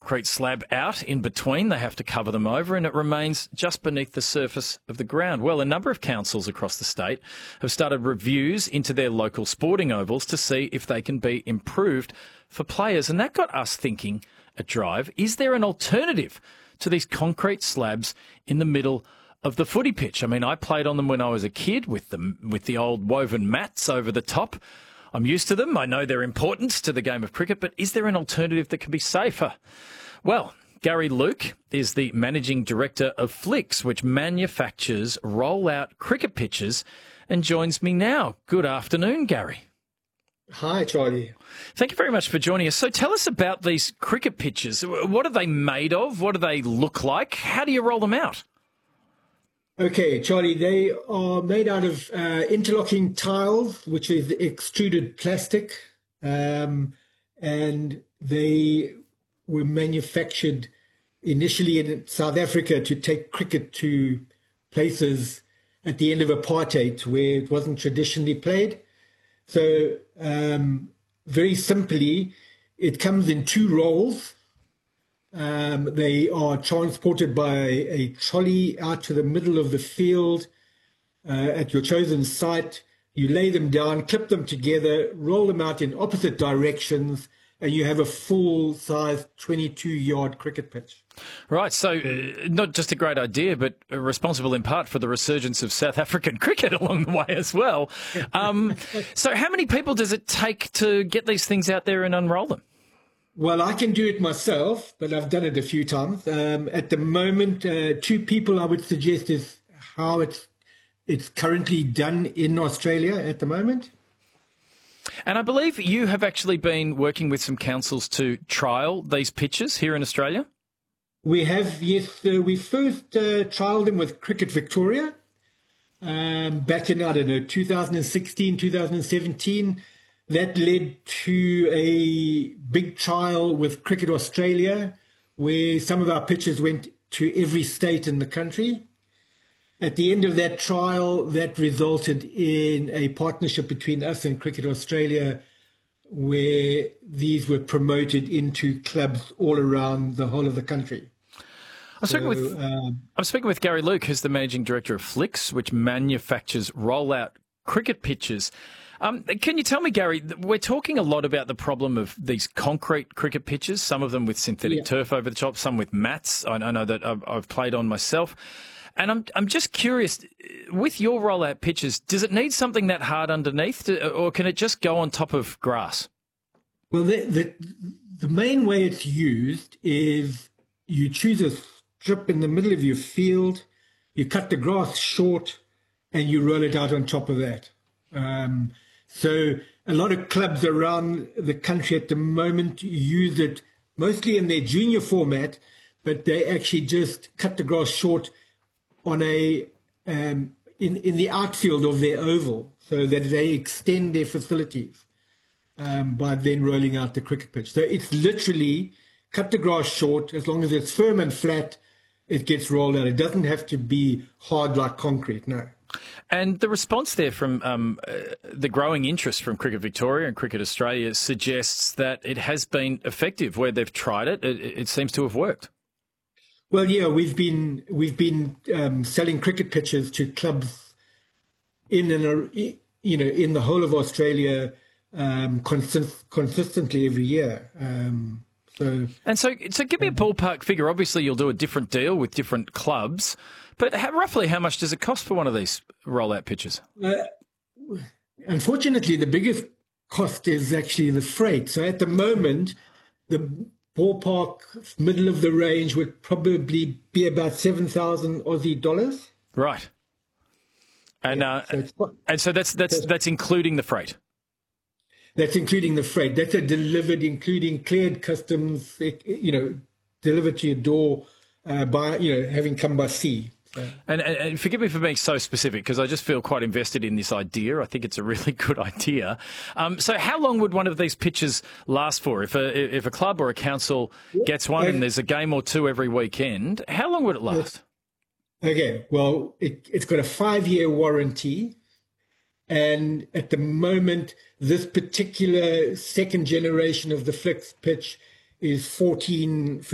concrete slab out in between. They have to cover them over, and it remains just beneath the surface of the ground. Well, a number of councils across the state have started reviews into their local sporting ovals to see if they can be improved for players. And that got us thinking at Drive, is there an alternative to these concrete slabs in the middle of the footy pitch? I mean, I played on them when I was a kid with the old woven mats over the top. I'm used to them. I know their importance to the game of cricket, but is there an alternative that can be safer? Well, Gary Luke is the managing director of Flicks, which manufactures roll-out cricket pitches, and joins me now. Good afternoon, Gary. Hi, Charlie. Thank you very much for joining us. So tell us about these cricket pitches. What are they made of? What do they look like? How do you roll them out? Okay, Charlie, they are made out of interlocking tiles, which is extruded plastic, and they were manufactured initially in South Africa to take cricket to places at the end of apartheid where it wasn't traditionally played. So very simply, it comes in two rolls. They are transported by a trolley out to the middle of the field at your chosen site. You lay them down, clip them together, roll them out in opposite directions, and you have a full-size 22-yard cricket pitch. Right, so not just a great idea, but responsible in part for the resurgence of South African cricket along the way as well. So how many people does it take to get these things out there and unroll them? Well, I can do it myself, but I've done it a few times. At the moment, 2 people I would suggest is how it's currently done in Australia at the moment. And I believe you have actually been working with some councils to trial these pitches here in Australia? We have, yes. We first trialled them with Cricket Victoria back in, 2016, 2017. That led to a big trial with Cricket Australia, where some of our pitches went to every state in the country. At the end of that trial, that resulted in a partnership between us and Cricket Australia, where these were promoted into clubs all around the whole of the country. I'm speaking with Gary Luke, who's the managing director of Flicks, which manufactures roll-out cricket pitches. Can you tell me, Gary, we're talking a lot about the problem of these concrete cricket pitches, some of them with synthetic turf over the top, some with mats. I know that I've played on myself. And I'm just curious, with your rollout pitches, does it need something that hard underneath, or can it just go on top of grass? Well, the main way it's used is you choose a strip in the middle of your field, you cut the grass short, and you roll it out on top of that. So a lot of clubs around the country at the moment use it mostly in their junior format, but they actually just cut the grass short on in the outfield of their oval, so that they extend their facilities by then rolling out the cricket pitch. So it's literally cut the grass short. As long as it's firm and flat, it gets rolled out. It doesn't have to be hard like concrete, no. And the response there from the growing interest from Cricket Victoria and Cricket Australia suggests that it has been effective. Where they've tried it, it seems to have worked. Well, yeah, we've been selling cricket pitches to clubs in the whole of Australia consistently every year. So give me a ballpark figure. Obviously, you'll do a different deal with different clubs, but roughly how much does it cost for one of these rollout pitches? Unfortunately, the biggest cost is actually the freight. So at the moment, the ballpark middle of the range would probably be about 7,000 Aussie dollars. Right. And so that's including the freight. That's including the freight. That's delivered, including cleared customs, delivered to your door having come by sea. So. And forgive me for being so specific, because I just feel quite invested in this idea. I think it's a really good idea. So how long would one of these pitches last for? If a club or a council gets one and there's a game or two every weekend, how long would it last? Okay, well, it's got a 5-year warranty. And at the moment, this particular second generation of the Flicks pitch is 14